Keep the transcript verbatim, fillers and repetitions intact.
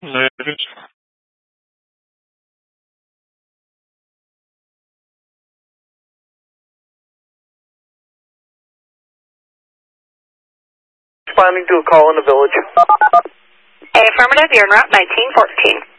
Responding to a call in the village. Affirmative, you're en route nineteen fourteen.